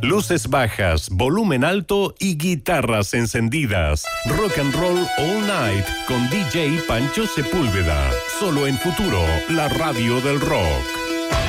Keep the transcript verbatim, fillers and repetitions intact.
Luces bajas, volumen alto y guitarras encendidas. Rock and Roll All Night con D J Pancho Sepúlveda. Solo en Futuro, la radio del rock.